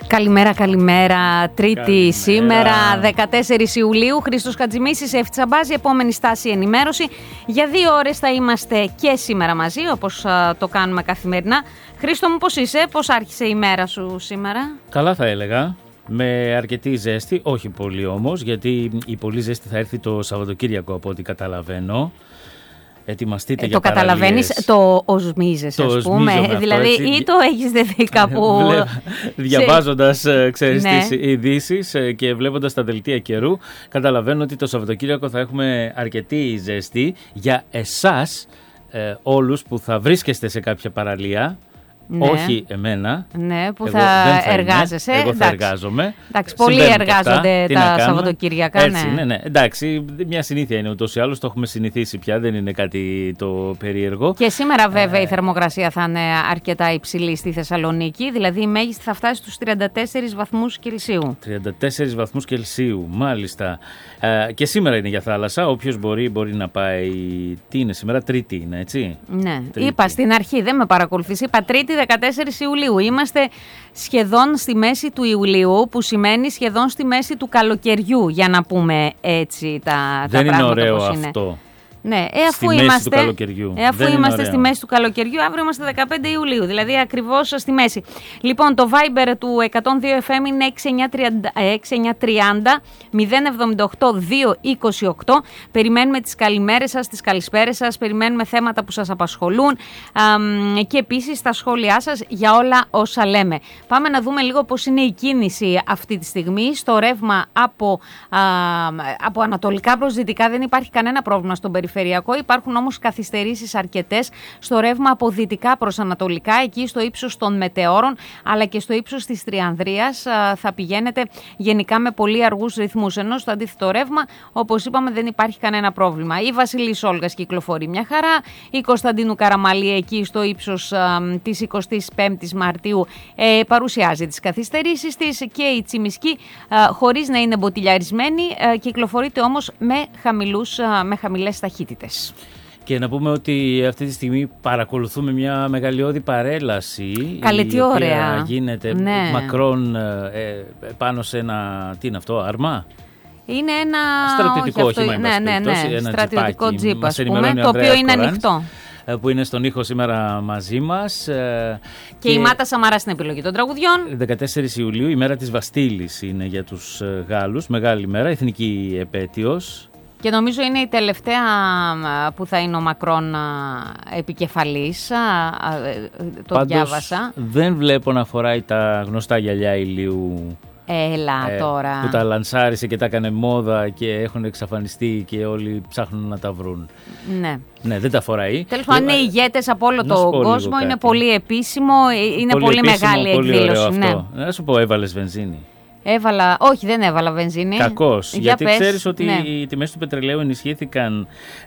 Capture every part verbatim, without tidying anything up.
Καλημέρα, καλημέρα. Τρίτη Καλημέρα. σήμερα, δεκατέσσερις Ιουλίου. Χρήστος Χατζημίσης, Εύτη Αμπάζη, επόμενη στάση ενημέρωση. Για δύο ώρες θα είμαστε και σήμερα μαζί, όπως α, το κάνουμε καθημερινά. Χρήστο μου, πώς είσαι, πώς άρχισε η μέρα σου σήμερα? Καλά θα έλεγα, με αρκετή ζέστη, όχι πολύ όμως, γιατί η πολύ ζέστη θα έρθει το Σαββατοκύριακο από ό,τι καταλαβαίνω. Ετοιμαστείτε ε, για το καταλαβαίνεις, το οσμίζεσαι, ας πούμε. Δηλαδή, αυτό, ή το έχεις δεθεί κάπου. Διαβάζοντας, ξέρεις, ναι. τις ειδήσεις και βλέποντας τα δελτία καιρού, καταλαβαίνω ότι το Σαββατοκύριακο θα έχουμε αρκετή ζέστη. Για εσάς, ε, όλους που θα βρίσκεστε σε κάποια παραλία, ναι. όχι εμένα. Ναι, που εγώ θα, θα εργάζεσαι. Εγώ θα εντάξει. εργάζομαι. Εντάξει, πολλοί εργάζονται τα Σαββατοκύριακα. Έτσι, ναι. ναι, ναι. Εντάξει, μια συνήθεια είναι ούτως ή άλλως, το έχουμε συνηθίσει πια, δεν είναι κάτι το περίεργο. Και σήμερα βέβαια ε... η θερμοκρασία θα είναι αρκετά υψηλή στη Θεσσαλονίκη, δηλαδή η μέγιστη θα φτάσει στους τριάντα τέσσερις βαθμούς Κελσίου. τριάντα τέσσερις βαθμούς Κελσίου, μάλιστα. Ε, και σήμερα είναι για θάλασσα, όποιος μπορεί μπορεί να πάει. Τι είναι σήμερα, Τρίτη είναι, έτσι? Ναι, τρίτη. Είπα στην αρχή, δεν με παρακολουθείς, είπα Τρίτη δεκατέσσερις Ιουλίου. Είμαστε σχεδόν στη μέση του Ιουλίου, που σημαίνει σχεδόν στη μέση του καλοκαιριού, για να πούμε έτσι τα, δεν τα πράγματα ωραίο πώς είναι. Αυτό. Ναι, ε, αφού στη είμαστε, μέση του καλοκαιριού. Ε, αφού δεν είμαστε στη μέση του καλοκαιριού, αύριο είμαστε δεκαπέντε Ιουλίου, δηλαδή ακριβώς στη μέση. Λοιπόν, το Viber του εκατόν δύο εφ εμ είναι έξι εννιά τριάντα μηδέν εβδομήντα οκτώ διακόσια είκοσι οκτώ. Περιμένουμε τις καλημέρες σας, τις καλησπέρες σας, περιμένουμε θέματα που σας απασχολούν α, και επίσης τα σχόλιά σας για όλα όσα λέμε. Πάμε να δούμε λίγο πώς είναι η κίνηση αυτή τη στιγμή. Στο ρεύμα από, α, από ανατολικά προς δυτικά δεν υπάρχει κανένα πρόβλημα στον περιφερειακό. Υπάρχουν όμως καθυστερήσεις αρκετές στο ρεύμα από δυτικά προς ανατολικά, εκεί στο ύψος των Μετεώρων, αλλά και στο ύψος της Τριανδρίας θα πηγαίνετε γενικά με πολύ αργούς ρυθμούς, ενώ στο αντίθετο ρεύμα, όπως είπαμε, δεν υπάρχει κανένα πρόβλημα. Η Βασιλής Όλγας κυκλοφορεί μια χαρά, η Κωνσταντίνου Καραμαλή εκεί στο ύψος α, της εικοστής πέμπτης Μαρτίου ε, παρουσιάζει τις καθυστερήσεις της, και η Τσιμισκή α, χωρίς να είναι μποτιλιαρισμένη α, κυκλοφορείται όμως με, χαμηλούς, α, με χαμηλές ταχύτητες. Και να πούμε ότι αυτή τη στιγμή παρακολουθούμε μια μεγαλειώδη παρέλαση. Καλή, τι ωραία. Γίνεται ναι. μακρόν ε, πάνω σε ένα, τι είναι αυτό, άρμα? Είναι ένα στρατιωτικό όχι, όχημα, ναι, ναι, ναι, ένα στρατιωτικό τζιπ, ας πούμε, το Ανδρέας οποίο είναι Κοράνς, ανοιχτό. Που είναι στον ήχο σήμερα μαζί μας. Και, και η Μάτα Σαμαρά στην επιλογή των τραγουδιών. δεκατέσσερις Ιουλίου, η μέρα της Βαστίλης είναι για τους Γάλλους, μεγάλη μέρα, εθνική επέτειος. Και νομίζω είναι η τελευταία που θα είναι ο Μακρόν επικεφαλής, το Πάντως, διάβασα. Δεν βλέπω να φοράει τα γνωστά γυαλιά ηλίου. Έλα ε, τώρα. Που τα λανσάρισε και τα έκανε μόδα και έχουν εξαφανιστεί και όλοι ψάχνουν να τα βρουν. Ναι. Ναι, δεν τα φοράει. Τέλος πάντων, είναι ηγέτες από όλο τον κόσμο, είναι πολύ επίσημο, είναι πολύ, πολύ επίσημο, μεγάλη πολύ εκδήλωση. Ωραίο ναι. αυτό. Να σου πω, έβαλες βενζίνη? Έβαλα, όχι, δεν έβαλα βενζίνη. Κακώς, Για γιατί πες, ξέρεις ότι ναι. οι τιμές του πετρελαίου ενισχύθηκαν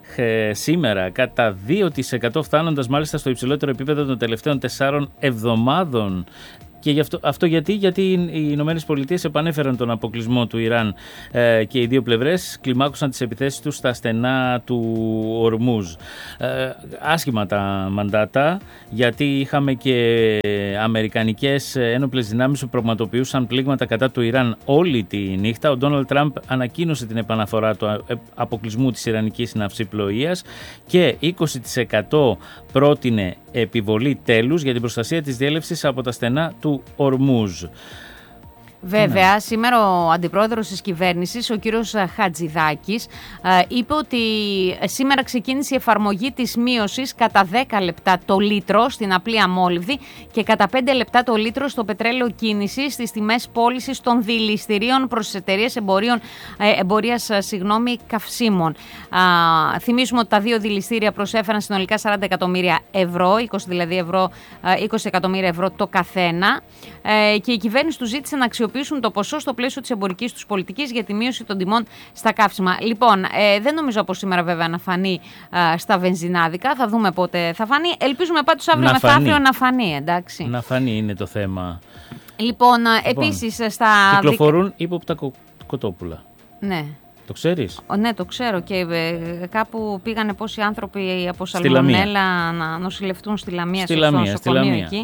ε, σήμερα κατά δύο τοις εκατό, φτάνοντας μάλιστα στο υψηλότερο επίπεδο των τελευταίων τεσσάρων εβδομάδων. Και γι αυτό, αυτό γιατί, γιατί οι Ηνωμένες Πολιτείες επανέφεραν τον αποκλεισμό του Ιράν ε, και οι δύο πλευρές κλιμάκωσαν τις επιθέσεις τους στα στενά του Ορμούζ. Ε, άσχημα τα μαντάτα, γιατί είχαμε και αμερικανικές ένοπλες δυνάμεις που πραγματοποιούσαν πλήγματα κατά του Ιράν όλη τη νύχτα. Ο Ντόναλντ Τραμπ ανακοίνωσε την επαναφορά του αποκλεισμού της Ιρανικής ναυσιπλοείας και είκοσι τοις εκατό πρότεινε επιβολή τέλους για την προστασία της διέλευσης από τα στενά του Ορμούζ. Βέβαια, ναι. Σήμερα ο αντιπρόεδρος της κυβέρνησης, ο κύριος Χατζηδάκης, είπε ότι σήμερα ξεκίνησε η εφαρμογή της μείωσης κατά δέκα λεπτά το λίτρο στην απλή αμόλυβδη και κατά πέντε λεπτά το λίτρο στο πετρέλαιο κίνησης στις τιμές πώλησης των δηληστηρίων προς τις εταιρείες εμπορίας, εμπορίας συγγνώμη, καυσίμων. Θυμίσουμε ότι τα δύο δηληστήρια προσέφεραν συνολικά σαράντα εκατομμύρια ευρώ, είκοσι δηλαδή ευρώ, είκοσι εκατομμύρια ευρώ το καθένα, και η κυβέρνηση του ζήτησε να αξιοποιήσει το ποσό στο πλαίσιο της εμπορικής τους πολιτικής για τη μείωση των τιμών στα καύσιμα. Λοιπόν, ε, δεν νομίζω από σήμερα βέβαια να φανεί ε, στα βενζινάδικα. Θα δούμε πότε θα φανεί. Ελπίζουμε πάντως αύριο μεθαύριο να φανεί, εντάξει. Να φανεί είναι το θέμα. Λοιπόν, λοιπόν επίσης στα... Κυκλοφορούν ύποπτα κο... κοτόπουλα. Ναι. Το ξέρεις? Ναι, το ξέρω, και ε, κάπου πήγανε πόσοι άνθρωποι από σαλμονέλα να νοσηλευτούν στη Λαμία, στη Λαμία, στο νοσοκομείο εκεί.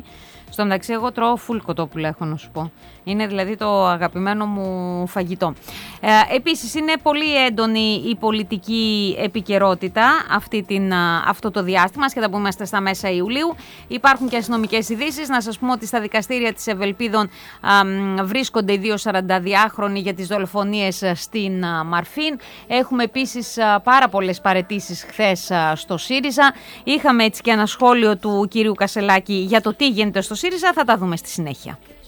Στο μεταξύ, εγώ τρώω φουλ κοτόπουλο, έχω να σου πω. Είναι δηλαδή το αγαπημένο μου φαγητό. Ε, επίσης, είναι πολύ έντονη η πολιτική επικαιρότητα αυτή την, αυτό το διάστημα, ασχετά που είμαστε στα μέσα Ιουλίου. Υπάρχουν και αστυνομικές ειδήσεις. Να σας πούμε ότι στα δικαστήρια της Ευελπίδων α, βρίσκονται οι δύο σαρανταδυάχρονοι για τις δολοφονίες στην α, Μαρφίν. Έχουμε επίσης α, πάρα πολλές παραιτήσεις χθες α, στο ΣΥΡΙΖΑ. Είχαμε έτσι και ένα σχόλιο του κυρίου Κασελάκη για το τι γίνεται στο ΣΥΡΙΖΑ. Θα τα δούμε στη συνέχεια.